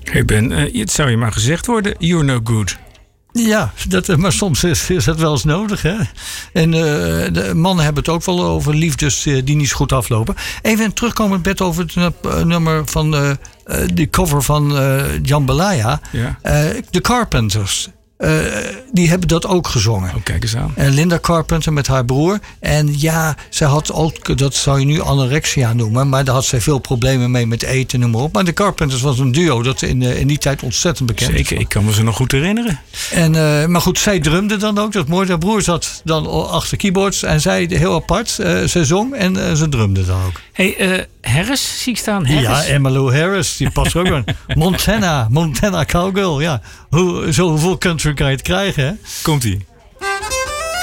Hey Ben, het zou je maar gezegd worden, you're no good. Ja, maar soms is dat wel eens nodig. Hè? En de mannen hebben het ook wel over liefdes die niet zo goed aflopen. Even terugkomend, Bert, over het nummer van de cover van Jambalaya. Ja. De Carpenters. Die hebben dat ook gezongen. Oh, kijk eens aan. En Linda Carpenter met haar broer. En ja, zij had ook, dat zou je nu anorexia noemen. Maar daar had zij veel problemen mee met eten, noem maar op. Maar de Carpenters was een duo dat in die tijd ontzettend bekend was. Zeker, ik kan me ze nog goed herinneren. En, maar goed, zij drumde dan ook. Dat mooi. Haar broer zat dan achter keyboards. En zij heel apart. Ze zong en ze drumde dan ook. Hey, Harris, zie ik staan. Harris. Ja, Emmylou Harris. Die past er ook aan. Montana Cowgirl. Ja. Hoeveel country kan je het krijgen, hè? Komt-ie.